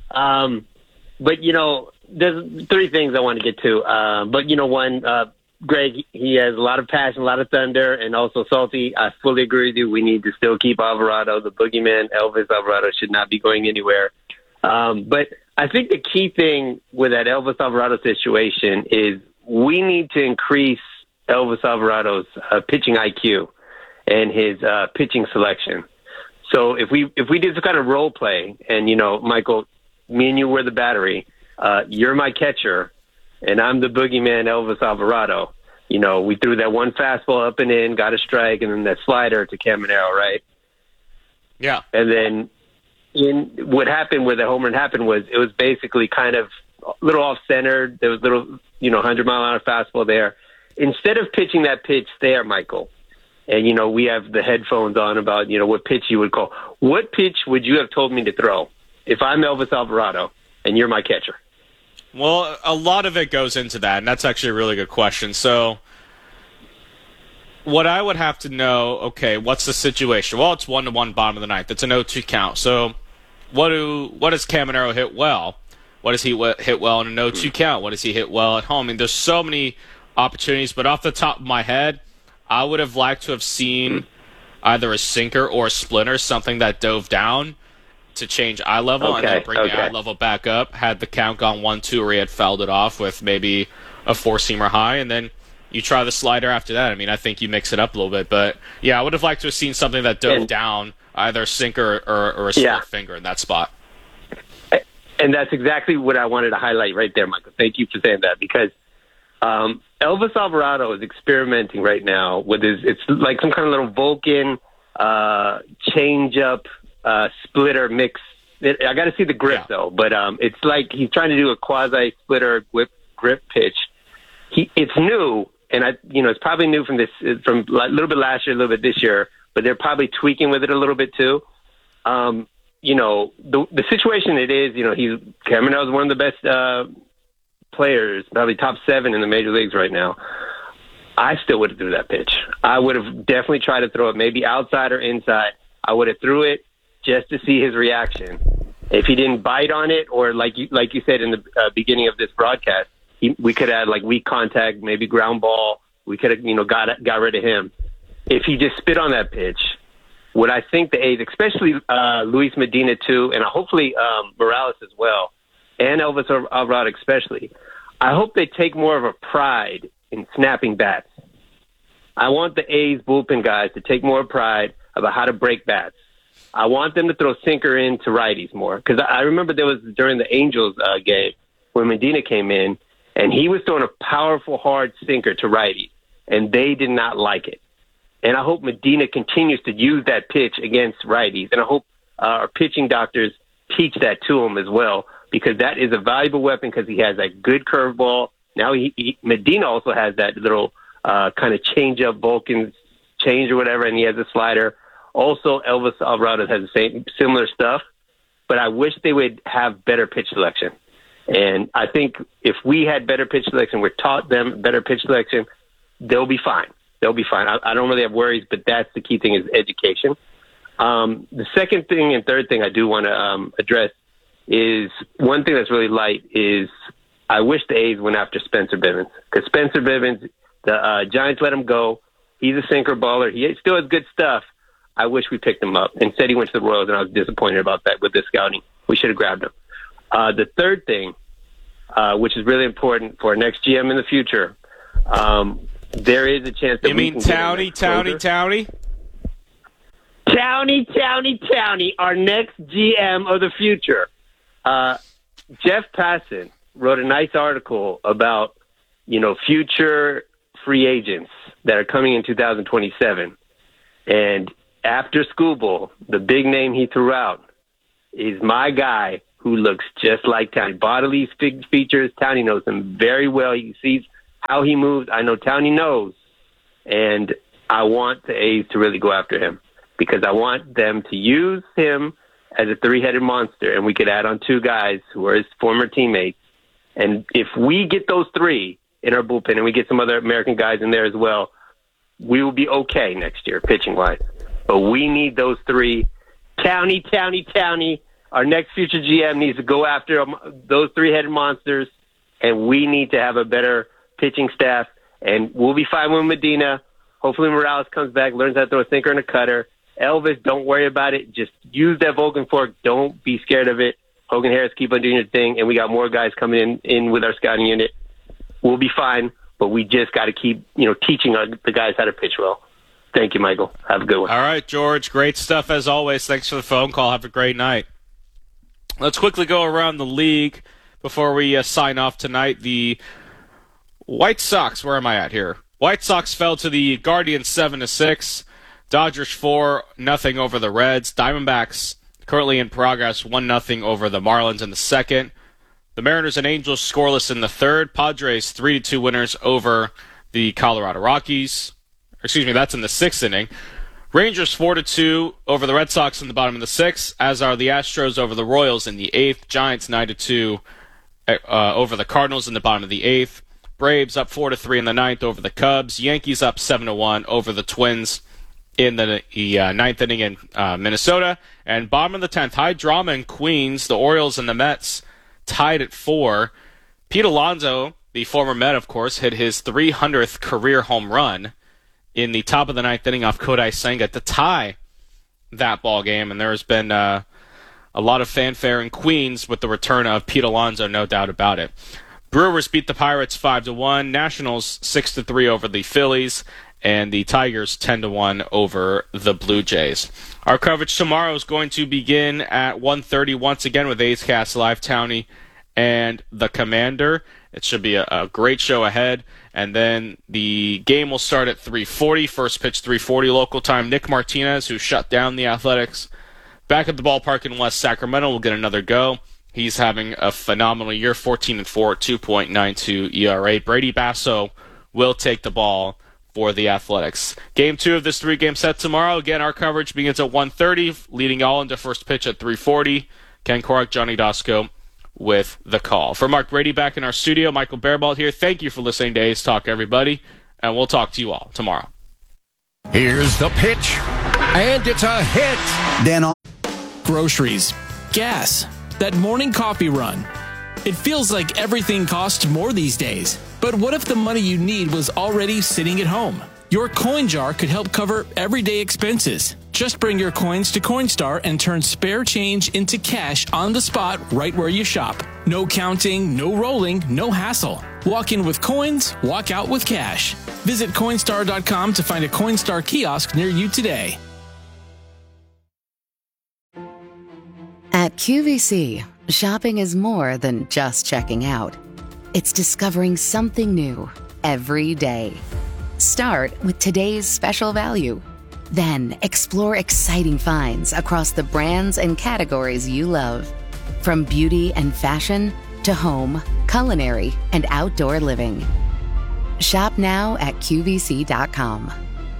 But, there's three things I want to get to. One, Greg, he has a lot of passion, a lot of thunder, and also Salty. I fully agree with you. We need to still keep Alvarado, the boogeyman. Elvis Alvarado should not be going anywhere. But I think the key thing with that Elvis Alvarado situation is we need to increase Elvis Alvarado's pitching IQ and his pitching selection. So if we did some kind of role play, and Michael, me and you were the battery, you're my catcher, and I'm the boogeyman, Elvis Alvarado. We threw that one fastball up and in, got a strike, and then that slider to Caminero, right? Yeah. And then what happened where the home run happened was it was basically kind of a little off-centered. There was a little, 100-mile-an-hour fastball there. Instead of pitching that pitch there, Michael, and, we have the headphones on about, what pitch you would call. What pitch would you have told me to throw if I'm Elvis Alvarado and you're my catcher? Well, a lot of it goes into that, and that's actually a really good question. So what I would have to know, okay, what's the situation? Well, it's 1-1 bottom of the ninth. It's an 0-2 count. So what does Caminero hit well? What does he hit well in an 0-2 count? What does he hit well at home? I mean, there's so many opportunities, but off the top of my head, I would have liked to have seen either a sinker or a splitter, something that dove down to change eye level and then bring the eye level back up. Had the count gone 1-2 where he had fouled it off with maybe a four-seamer high, and then you try the slider after that. I mean, I think you mix it up a little bit. But, yeah, I would have liked to have seen something that dove down, either a sinker or a split finger in that spot. And that's exactly what I wanted to highlight right there, Michael. Thank you for saying that, because Elvis Alvarado is experimenting right now with it's like some kind of little Vulcan change-up splitter mix. I got to see the grip though, but it's like he's trying to do a quasi splitter whip grip pitch. It's new, and it's probably new from a little bit last year, a little bit this year, but they're probably tweaking with it a little bit too. The situation it is, Caminero is one of the best players, probably top 7 in the major leagues right now. I still would have threw that pitch. I would have definitely tried to throw it maybe outside or inside. I would have threw it just to see his reaction. If he didn't bite on it, or like you said in the beginning of this broadcast, we could have like weak contact, maybe ground ball. We could have got rid of him. If he just spit on that pitch, what I think the A's, especially Luis Medina too, and hopefully Morales as well, and Elvis Alvarado especially, I hope they take more of a pride in snapping bats. I want the A's bullpen guys to take more pride about how to break bats. I want them to throw sinker in to righties more, because I remember there was during the Angels game when Medina came in, and he was throwing a powerful, hard sinker to righties, and they did not like it. And I hope Medina continues to use that pitch against righties, and I hope our pitching doctors teach that to him as well, because that is a valuable weapon, because he has that good curveball. Now Medina also has that little kind of change-up Vulcan change or whatever, and he has a slider. Also, Elvis Alvarado has the same similar stuff, but I wish they would have better pitch selection. And I think if we had better pitch selection, we're taught them better pitch selection, they'll be fine. They'll be fine. I don't really have worries, but that's the key thing is education. The second thing and third thing I do want to address is one thing that's really light is I wish the A's went after Spencer Bivens, because Spencer Bivens, the Giants let him go. He's a sinker baller. He still has good stuff. I wish we picked him up. Instead, he went to the Royals, and I was disappointed about that with the scouting. We should have grabbed him. The third thing, which is really important for our next GM in the future, there is a chance that you mean Townie, our next GM of the future. Jeff Passan wrote a nice article about, future free agents that are coming in 2027. And after Skubal, the big name he threw out is my guy who looks just like Townie. Bodily features, Townie knows him very well. He sees how he moves. I know Townie knows. And I want the A's to really go after him because I want them to use him as a three-headed monster, and we could add on 2 guys who are his former teammates. And if we get those 3 in our bullpen and we get some other American guys in there as well, we will be okay next year, pitching-wise. But we need those 3. Townie. Our next future GM needs to go after those three-headed monsters, and we need to have a better pitching staff. And we'll be fine with Medina. Hopefully Morales comes back, learns how to throw a sinker and a cutter. Elvis, don't worry about it. Just use that Vulcan fork. Don't be scared of it. Hogan Harris, keep on doing your thing. And we got more guys coming in with our scouting unit. We'll be fine, but we just got to keep, teaching the guys how to pitch well. Thank you, Michael. Have a good one. All right, George. Great stuff as always. Thanks for the phone call. Have a great night. Let's quickly go around the league before we sign off tonight. The White Sox, where am I at here? White Sox fell to the Guardians 7-6. Dodgers 4-0 over the Reds. Diamondbacks currently in progress 1-0 over the Marlins in the second. The Mariners and Angels scoreless in the third. Padres 3-2 winners over the Colorado Rockies. Excuse me, that's in the sixth inning. Rangers 4-2 over the Red Sox in the bottom of the sixth, as are the Astros over the Royals in the eighth. Giants 9-2 over the Cardinals in the bottom of the eighth. Braves up 4-3 in the ninth over the Cubs. Yankees up 7-1 over the Twins in the ninth inning in Minnesota. And bottom of the 10th, high drama in Queens. The Orioles and the Mets tied at 4. Pete Alonso, the former Met, of course, hit his 300th career home run in the top of the ninth inning off Kodai Senga to tie that ball game. And there has been a lot of fanfare in Queens with the return of Pete Alonso, no doubt about it. Brewers beat the Pirates 5-1. Nationals 6-3 over the Phillies. And the Tigers 10-1 over the Blue Jays. Our coverage tomorrow is going to begin at 1:30 once again with A's Cast Live, Townie and the Commander. It should be a great show ahead. And then the game will start at 3:40. First pitch 3:40 local time. Nick Martinez, who shut down the Athletics, back at the ballpark in West Sacramento, will get another go. He's having a phenomenal year, 14-4, 2.92 ERA. Brady Basso will take the ball for the Athletics. Game 2 of this 3-game set tomorrow. Again, our coverage begins at 1:30, leading all into first pitch at 3:40. Ken Korak, Johnny Dosco with the call. For Mark Brady back in our studio, Michael Bearbold here. Thank you for listening to A's Talk, everybody, and we'll talk to you all tomorrow. Here's the pitch, and it's a hit. Then on groceries, gas, that morning coffee run. It feels like everything costs more these days. But what if the money you need was already sitting at home? Your coin jar could help cover everyday expenses. Just bring your coins to Coinstar and turn spare change into cash on the spot right where you shop. No counting, no rolling, no hassle. Walk in with coins, walk out with cash. Visit Coinstar.com to find a Coinstar kiosk near you today. At QVC, shopping is more than just checking out. It's discovering something new every day. Start with today's special value. Then explore exciting finds across the brands and categories you love. From beauty and fashion to home, culinary, and outdoor living. Shop now at QVC.com.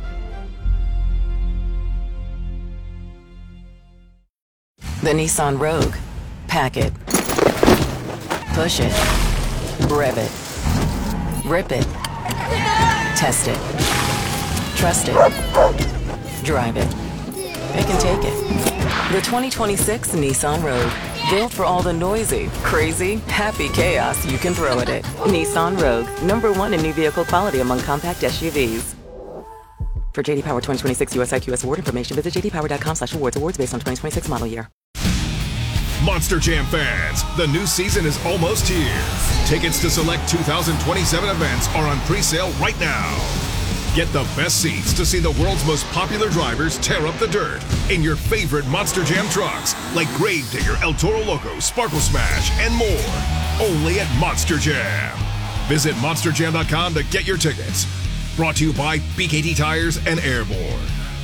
The Nissan Rogue. Pack it. Push it. Rev it. Rip it. Test it. Trust it. Drive it. It can take it. The 2026 Nissan Rogue. Built for all the noisy, crazy, happy chaos you can throw at it. Nissan Rogue. #1 in new vehicle quality among compact SUVs. For JD Power 2026 US IQS award information, visit jdpower.com/awards. Awards based on 2026 model year. Monster Jam fans, the new season is almost here. Tickets to select 2027 events are on pre-sale right now. Get the best seats to see the world's most popular drivers tear up the dirt in your favorite Monster Jam trucks like Gravedigger, El Toro Loco, Sparkle Smash, and more. Only at Monster Jam. Visit monsterjam.com to get your tickets. Brought to you by BKT Tires and Airborne.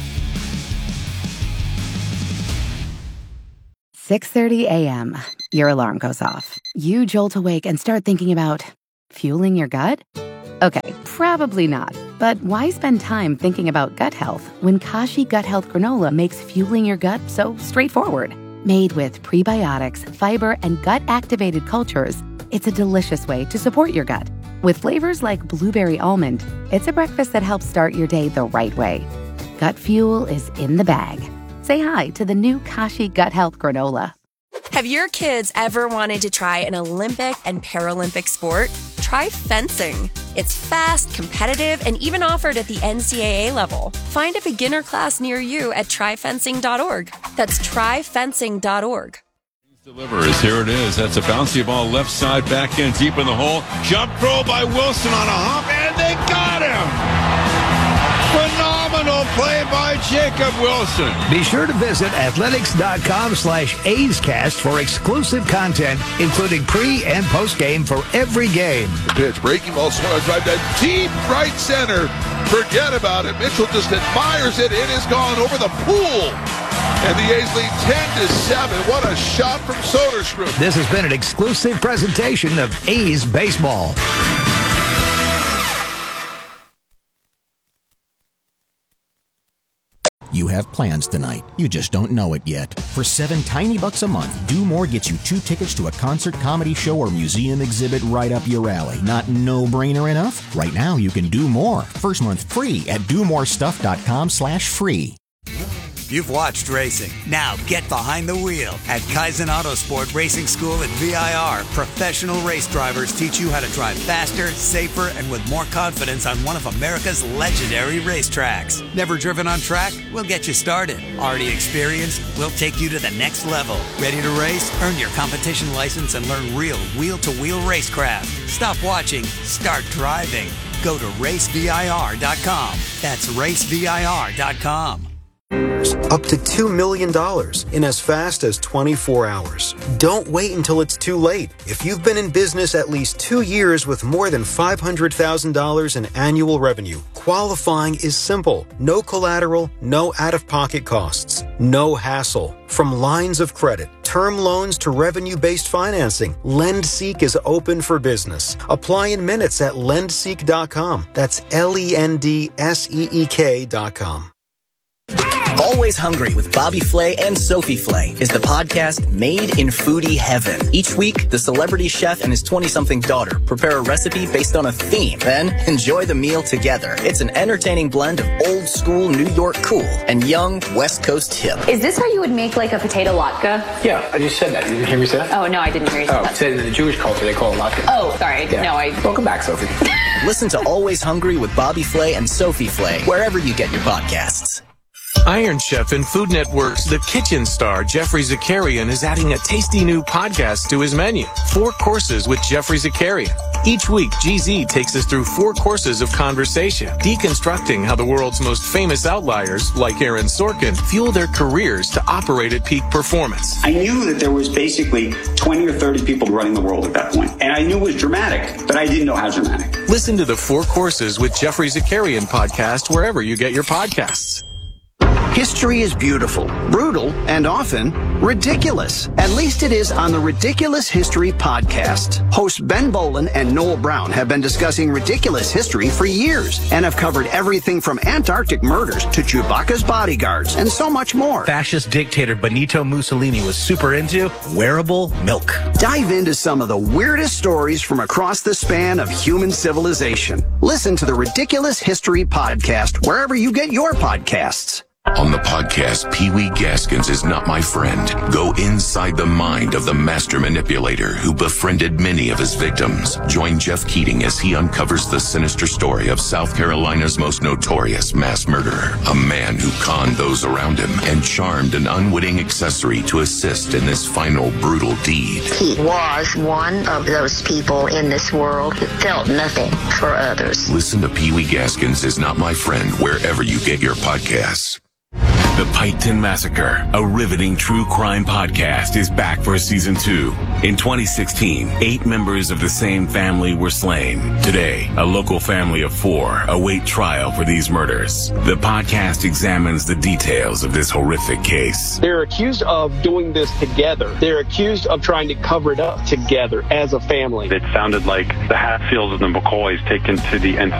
6:30 a.m. Your alarm goes off. You jolt awake and start thinking about fueling your gut? Okay, probably not. But why spend time thinking about gut health when Kashi Gut Health Granola makes fueling your gut so straightforward? Made with prebiotics, fiber, and gut-activated cultures, it's a delicious way to support your gut. With flavors like blueberry almond, it's a breakfast that helps start your day the right way. Gut fuel is in the bag. Say hi to the new Kashi Gut Health Granola. Have your kids ever wanted to try an Olympic and Paralympic sport? Try fencing. It's fast, competitive, and even offered at the NCAA level. Find a beginner class near you at tryfencing.org. That's tryfencing.org. Delivers. Here it is. That's a bouncy ball left side, back in deep in the hole. Jump throw by Wilson on a hop, and they got him! Phenomenal play by Jacob Wilson. Be sure to visit athletics.com/A'sCast for exclusive content, including pre- and post-game for every game. The pitch, breaking ball, swung on drive to deep right center. Forget about it. Mitchell just admires it. It is gone over the pool. And the A's lead 10-7. What a shot from Soderstrom. This has been an exclusive presentation of A's Baseball. You have plans tonight. You just don't know it yet. For $7 tiny bucks a month, Do More gets you 2 tickets to a concert, comedy show, or museum exhibit right up your alley. Not no-brainer enough? Right now, you can do more. First month free at domorestuff.com/free. You've watched racing. Now get behind the wheel. At Kaizen Autosport Racing School at VIR, professional race drivers teach you how to drive faster, safer, and with more confidence on one of America's legendary racetracks. Never driven on track? We'll get you started. Already experienced? We'll take you to the next level. Ready to race? Earn your competition license and learn real wheel-to-wheel racecraft. Stop watching. Start driving. Go to racevir.com. That's racevir.com. Up to $2 million in as fast as 24 hours. Don't wait until it's too late. If you've been in business at least 2 years with more than $500,000 in annual revenue, qualifying is simple. No collateral, no out-of-pocket costs, no hassle. From lines of credit, term loans to revenue-based financing, LendSeek is open for business. Apply in minutes at lendseek.com. That's LENDSEEK.com. Always Hungry with Bobby Flay and Sophie Flay is the podcast made in foodie heaven. Each week, the celebrity chef and his 20-something daughter prepare a recipe based on a theme, then enjoy the meal together. It's an entertaining blend of old school New York cool and young West Coast hip. Is this how you would make like a potato latke? Yeah, I just said that. You didn't hear me say that? Oh, no, I didn't hear you say that. In the Jewish culture, they call it latke. Oh, sorry. Yeah. No, Welcome back, Sophie. Listen to Always Hungry with Bobby Flay and Sophie Flay wherever you get your podcasts. Iron Chef and Food Network's The Kitchen star, Jeffrey Zakarian, is adding a tasty new podcast to his menu. 4 Courses with Jeffrey Zakarian. Each week, GZ takes us through 4 courses of conversation, deconstructing how the world's most famous outliers, like Aaron Sorkin, fuel their careers to operate at peak performance. I knew that there was basically 20 or 30 people running the world at that point. And I knew it was dramatic, but I didn't know how dramatic. Listen to the 4 Courses with Jeffrey Zakarian podcast wherever you get your podcasts. History is beautiful, brutal, and often ridiculous. At least it is on the Ridiculous History podcast. Hosts Ben Bolin and Noel Brown have been discussing ridiculous history for years and have covered everything from Antarctic murders to Chewbacca's bodyguards and so much more. Fascist dictator Benito Mussolini was super into wearable milk. Dive into some of the weirdest stories from across the span of human civilization. Listen to the Ridiculous History podcast wherever you get your podcasts. On the podcast, Pee Wee Gaskins is Not My Friend. Go inside the mind of the master manipulator who befriended many of his victims. Join Jeff Keating as he uncovers the sinister story of South Carolina's most notorious mass murderer. A man who conned those around him and charmed an unwitting accessory to assist in this final brutal deed. He was one of those people in this world who felt nothing for others. Listen to Pee Wee Gaskins is Not My Friend wherever you get your podcasts. The Piketon Massacre, a riveting true crime podcast, is back for season 2. In 2016, 8 members of the same family were slain. Today, a local family of 4 await trial for these murders. The podcast examines the details of this horrific case. They're accused of doing this together. They're accused of trying to cover it up together as a family. It sounded like the Hatfields and the McCoys taken to the nth